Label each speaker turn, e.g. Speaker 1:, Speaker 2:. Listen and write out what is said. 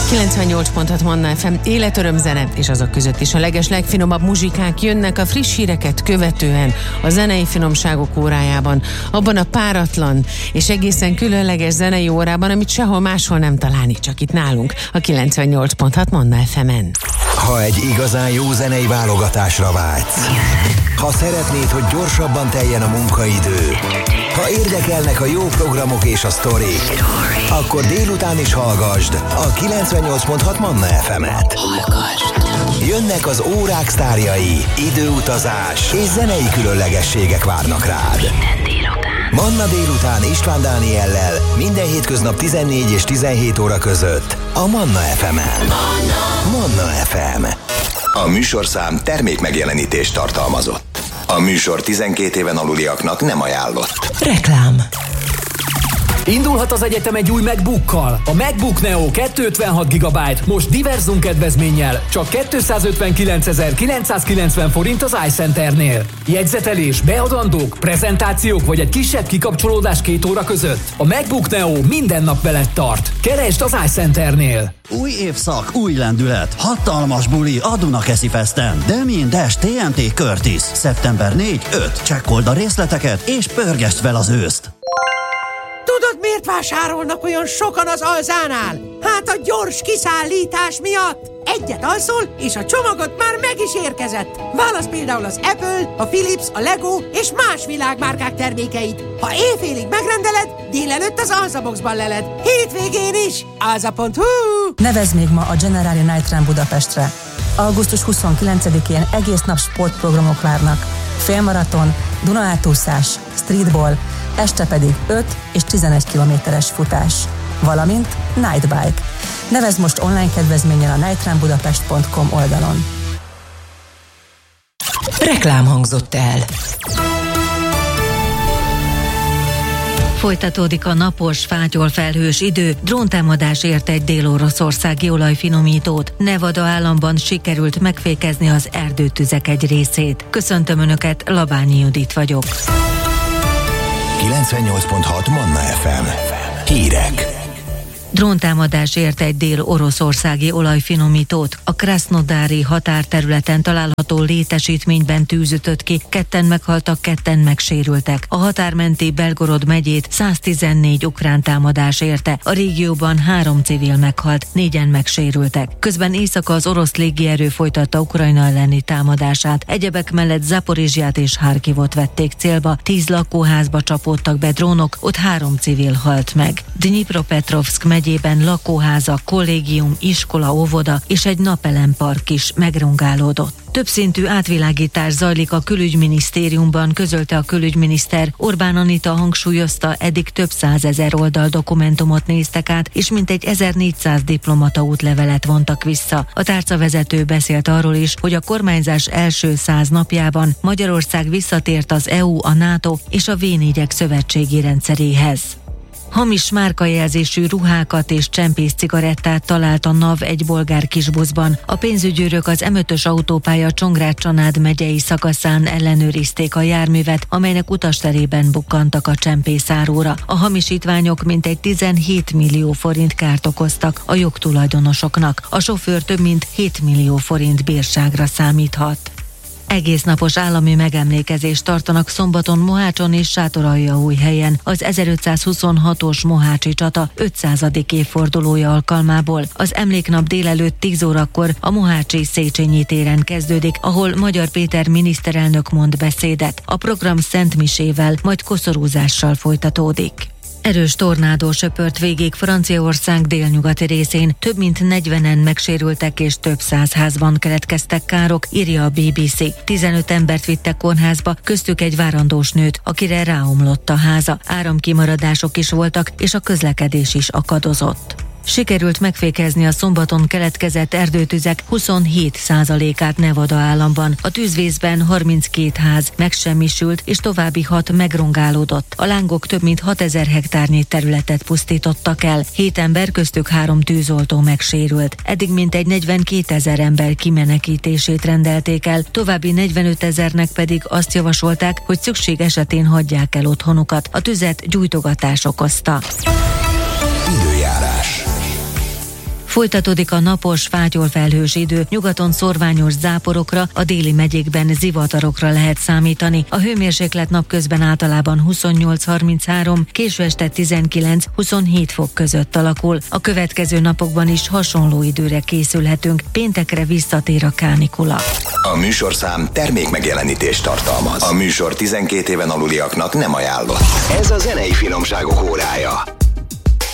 Speaker 1: 98.6 Manna FM, életöröm zene, és azok között is a legfinomabb muzsikák jönnek a friss híreket követően a zenei finomságok órájában, abban a páratlan és egészen különleges zenei órában, amit sehol máshol nem találni, csak itt nálunk, a 98.6 Manna FM-en.
Speaker 2: Ha egy igazán jó zenei válogatásra vágysz, ha szeretnéd, hogy gyorsabban teljen a munkaidő, ha érdekelnek a jó programok és a sztorik, akkor délután is hallgasd a 98.6 Manna FM-et. Jönnek az órák sztárjai, időutazás és zenei különlegességek várnak rád. Manna délután István Dániellel minden hétköznap 14 és 17 óra között a Manna FM-en. Manna FM. A műsorszám termékmegjelenítést tartalmazott. A műsor 12 éven aluliaknak nem ajánlott.
Speaker 3: Reklám.
Speaker 4: Indulhat az egyetem egy új MacBookkal. A MacBook Neo 256 GB most diverzum kedvezménnyel csak 259.990 forint az iCenternél. Jegyzetelés, beadandók, prezentációk vagy egy kisebb kikapcsolódás 2 óra között. A MacBook Neo minden nap veled tart. Keresd az iCenternél.
Speaker 5: Új évszak, új lendület, hatalmas buli a Dunakeszi Festen. Demin Dash TNT Curtis. Szeptember 4-5. Csekkold a részleteket és pörgesd fel az őszt.
Speaker 6: Tudod, miért vásárolnak olyan sokan az Alzánál? Hát a gyors kiszállítás miatt. Egyet alszol, és a csomagot már meg is érkezett. Válasz például az Apple, a Philips, a Lego és más világmárkák termékeit. Ha éjfélig megrendeled, délelőtt az Alzaboxban leled. Hétvégén is. Alza.hu.
Speaker 3: Nevezd még ma a Generali Night Run Budapestre. Augusztus 29-én egész nap sportprogramok várnak. Félmaraton, Dunaátúszás, streetball, este pedig 5 és 11 kilométeres futás, valamint Nightbike. Nevezd most online kedvezménnyel a nightrunbudapest.com oldalon.
Speaker 7: Reklám hangzott el.
Speaker 8: Folytatódik a napos, fátyol-felhős idő, dróntámadás ért egy dél-oroszországi olajfinomítót. Nevada államban sikerült megfékezni az erdőtüzek egy részét. Köszöntöm Önöket, Labányi Judit vagyok.
Speaker 2: 98.6 Manna FM. Hírek.
Speaker 8: Dróntámadás ért egy dél-oroszországi olajfinomítót. A Krasznodári határterületen található létesítményben tűz ütött ki, 2 meghaltak, 2 megsérültek. A határmenti Belgorod megyét 114 ukrán támadás érte. A régióban 3 civil meghalt, 4-en megsérültek. Közben éjszaka az orosz légierő folytatta Ukrajna elleni támadását. Egyebek mellett Zaporizsját és Harkivot vették célba, 10 lakóházba csapódtak be drónok, ott 3 civil halt meg. Dnipropetrovszk megyében lakóházak, kollégium, iskola, óvoda és egy napelempark is megrongálódott. Többszintű átvilágítás zajlik a külügyminisztériumban, közölte a külügyminiszter. Orbán Anita hangsúlyozta, eddig több 100 000 oldal dokumentumot néztek át, és mintegy 1400 diplomata útlevelet vontak vissza. A tárcavezető beszélt arról is, hogy a kormányzás első 100 napjában Magyarország visszatért az EU, a NATO és a V4-ek szövetségi rendszeréhez. Hamis márkajelzésű ruhákat és csempész cigarettát talált a NAV egy bolgár kisbuszban. A pénzügyőrök az M5-ös autópálya Csongrád-Csanád megyei szakaszán ellenőrizték a járművet, amelynek utasterében bukkantak a csempészárúra. A hamisítványok mintegy 17 millió forint kárt okoztak a jogtulajdonosoknak. A sofőr több mint 7 millió forint bírságra számíthat. Egésznapos állami megemlékezést tartanak szombaton Mohácson és Sátoraljaújhelyen az 1526-os mohácsi csata 500. évfordulója alkalmából. Az emléknap délelőtt 10 órakor a mohácsi Széchenyi téren kezdődik, ahol Magyar Péter miniszterelnök mond beszédet. A program szentmisével, majd koszorúzással folytatódik. Erős tornádó söpört végig Franciaország délnyugati részén, több mint 40-en megsérültek és több 100 házban keletkeztek károk, írja a BBC. 15 embert vittek kórházba, köztük egy várandós nőt, akire ráomlott a háza. Áramkimaradások is voltak, és a közlekedés is akadozott. Sikerült megfékezni a szombaton keletkezett erdőtüzek 27%-át Nevada államban. A tűzvészben 32 ház megsemmisült, és további 6 megrongálódott. A lángok több mint 6000 hektárnyi területet pusztítottak el. 7 ember, köztük 3 tűzoltó megsérült. Eddig mintegy 42 000 ember kimenekítését rendelték el, további 45 000-nek pedig azt javasolták, hogy szükség esetén hagyják el otthonukat. A tüzet gyújtogatás okozta.
Speaker 2: Időjárás.
Speaker 8: Folytatódik a napos, fátyolfelhős idő, nyugaton szorványos záporokra, a déli megyékben zivatarokra lehet számítani. A hőmérséklet napközben általában 28-33, késő este 19-27 fok között alakul. A következő napokban is hasonló időre készülhetünk, péntekre visszatér a kánikula.
Speaker 2: A műsorszám termékmegjelenítést tartalmaz. A műsor 12 éven aluliaknak nem ajánlott. Ez a zenei finomságok órája.